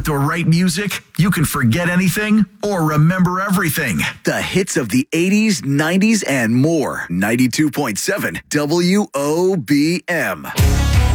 the right music, you can forget anything or remember everything. The hits of the 80s, 90s, and more. 92.7 WOBM.